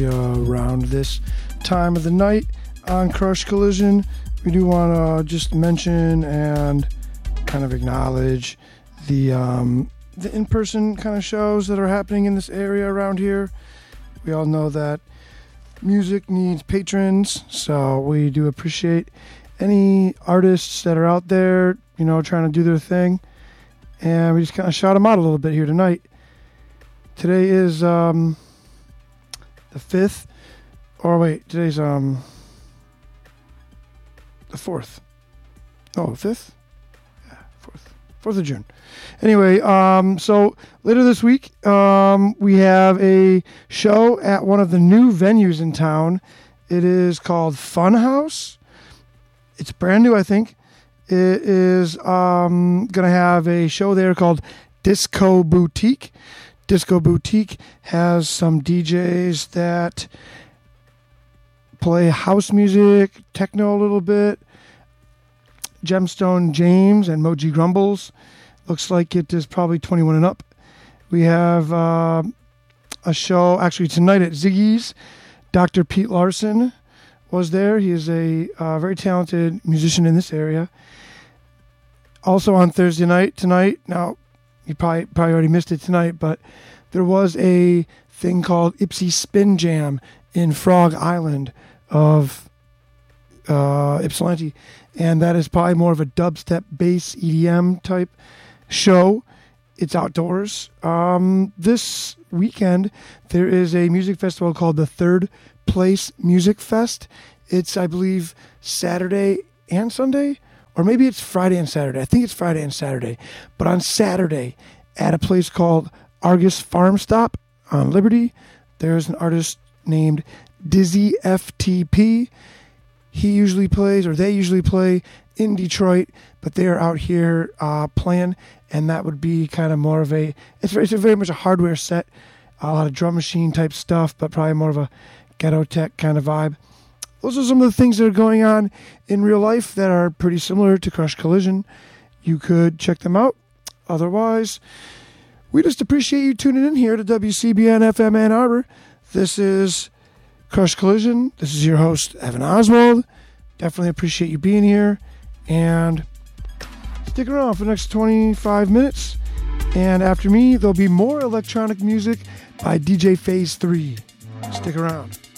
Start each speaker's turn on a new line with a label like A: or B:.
A: Around this time of the night on Crush Collision, we do want to just mention and kind of acknowledge the in-person kind of shows that are happening in this area around here. We all know that music needs patrons, so we do appreciate any artists that are out there, you know, trying to do their thing, and we just kind of shout them out a little bit here tonight. Today is the 5th, or wait, today's the 4th. Oh, 5th? Yeah, 4th of June. Anyway, so later this week, we have a show at one of the new venues in town. It is called Funhouse. It's brand new, I think. It is going to have a show there called Disco Boutique. Disco Boutique has some DJs that play house music, techno a little bit. Gemstone James and Moji Grumbles. Looks like it is probably 21 and up. We have a show actually tonight at Ziggy's. Dr. Pete Larson was there. He is a very talented musician in this area. Also on Thursday night tonight. Now, you probably already missed it tonight, but there was a thing called Ipsy Spin Jam in Frog Island of Ypsilanti, and that is probably more of a dubstep bass EDM type show. It's outdoors. This weekend there is a music festival called the Third Place Music Fest. It's, I believe, Saturday and Sunday, or maybe it's Friday and Saturday. I think it's Friday and Saturday. But on Saturday, at a place called Argus Farm Stop on Liberty, there's an artist named Dizzy FTP. He usually plays, or they usually play in Detroit, but they are out here playing, and that would be kind of more of it's very much a hardware set, a lot of drum machine type stuff, but probably more of a ghetto tech kind of vibe. Those are some of the things that are going on in real life that are pretty similar to Crush Collision. You could check them out. Otherwise, we just appreciate you tuning in here to WCBN FM Ann Arbor. This is Crush Collision. This is your host, Evan Oswald. Definitely appreciate you being here. And stick around for the next 25 minutes. And after me, there'll be more electronic music by DJ Phase 3. Stick around.